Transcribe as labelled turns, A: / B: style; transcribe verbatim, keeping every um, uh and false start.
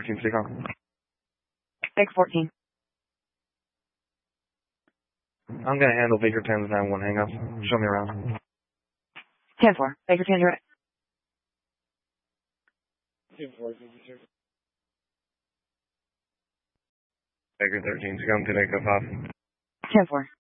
A: thirteen, stay calm.
B: Baker fourteen.
A: I'm going to handle Baker ten's nine one hang up. Show me around.
B: ten four. Baker ten, you're right.
A: ten four, Baker thirteen, come to make up off.
B: ten four.